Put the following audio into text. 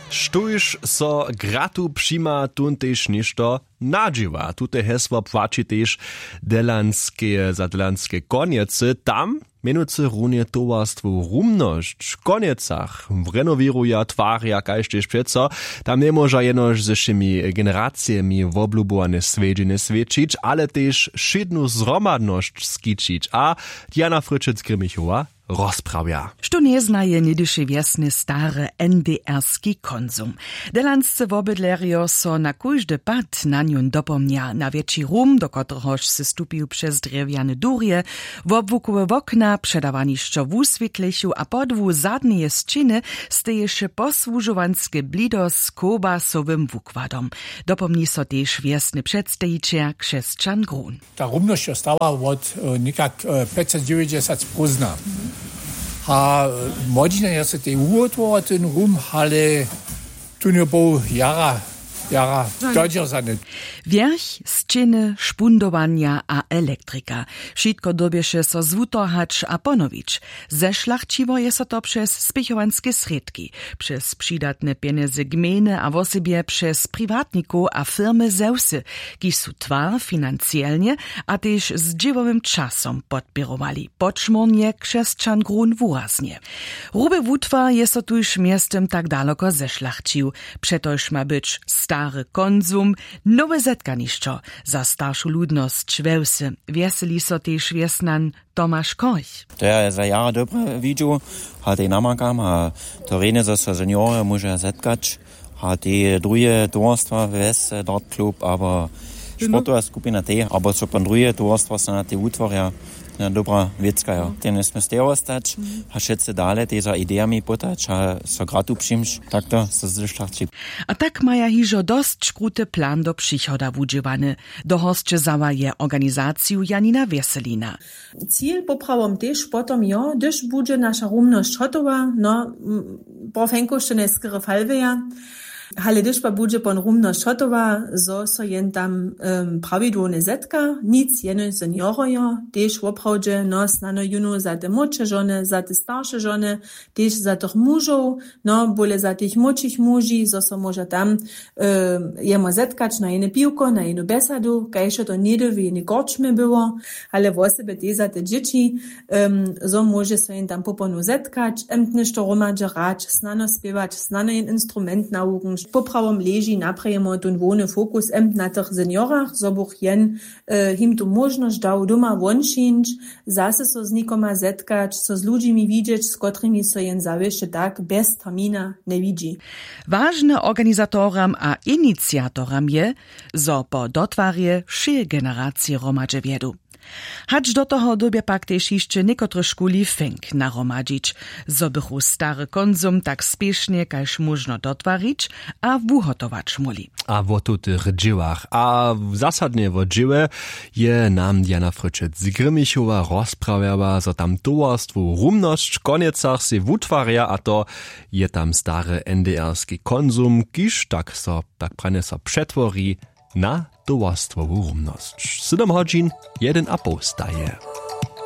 Štuž so gratu přima tun tež nešto nadživa. Tute hesło płaci tež za delanske koniece. Tam menuce runie towarstwo Rumnosć w koniecach renowiruja, twarja, kaž tež přeco. Tam nie może jenož ze všemi generacjami woblubowane svedźine svedčić, ale tež šednu zromadnosć skičić. A Diana Fryczec-Grimmichowa rozprawia. Što nie znaje nidyši wiesny stare NDR-ski konzum. Delansce wobydlerjo so na kóždy pad na niun dopomnia na wieci rum, do kotrohož se stupił przez drewjane durje, wobwukowe wokna, przedawanišćo wuswitlichu, a podwu zadnie sciny steješe posłużowanskie blido z kobasowym wukładom. Dopomni so tež wiesny przedstejicier Krzeszczan Grun. Ta rumność ostała od nikak 590 pozna. A młodzina jest tej uotwora ten rum, ale tu nie było jara dodżerzane. Wierch, sciny, szpundowania a elektrika. Wszystko dobieše so zwutorhać a ponowić. Ze szlachciwo jest to przez spichowanskie sredki, przez przydatne pieniądze gminy a wosebie przez prywatników a firmy zeusy, ki su twar finansjelnie a też z dziewowym czasom podpierowali. Podszmornie Krzeszczan Grun wyraźnie. Rube wutwar jest to tuż miastem tak daleko ze szlachcił. Przetoż ma być stary konzum, nowe zetkanišćo za staršu ludnosć wełsy. Wieseli so tež wiesnan Tomasz Korch. To je za jara dobre widział, a tej namakam, a to rene so seniory może zetkać, a te drugie towarstwa wes dort klub, aber sportowa skupina te, aber so pan drugie towarstwa są na te utworja. Dobra wiecka, ja. Ten nesme stejostać, a všetce dale te za ideami potać, a so gratu přimš, takto so zresztachci. A tak maja hižo dost škrute plan do przychoda wudziewany. Do hostče zawaje organizaciju Janina Wieselina. Cíl poprawom też potom jo, gdyż bude nasza rumność hotowa, no, profenko jeszcze nie skry falweja, ale gdyż pa bude pon rumność hotowa, so jen tam prawidłowne zetka, nic jeno seniorojo, też oprawdzie, no, snano juno za te młodsze żony, za te starsze żony, też za tych mużów, no, bole za tych młodszych muži, so może tam jemo zetkać na jedno piłko, na jedną besadu, kajże to nie w jednej korczmy było, ale w osobie też za te dzieci, so może so jen tam poponu zetkać, emtnisz to romadże rać, snano spiewać, snano jen instrument nauken, poprawom leži naprejemo tun wone fokus na tych seniorach, so buch jen him tu możność dał doma wonšinč, zase so z nikoma zetkać, so z ludźmi widzieć, z którymi so jen zawieszcze tak bez termina nie widzi. Ważne organizatoram a inicjatoram je, zo po dotwarje wšie generacje romadže wiedu. Hacz do toho dobie pak też jeszcze niekotore szkuli fęk naromadzić, zo bychu stary konzum tak spiesznie, kaž można dotwarić, a wuhotować muli. A wo tutych dziełach, a zasadnie wo dziełe je nam Diana Fryczec-Grimmichowa rozprawiała, zo tam towarstwo Rumnosć w koniecach se wutwarja, a to je tam stary NDR-ski konzum, kiż tak pranie so przetwori na towarstwo Rumnosć. 7 godzin, 1 apół staje.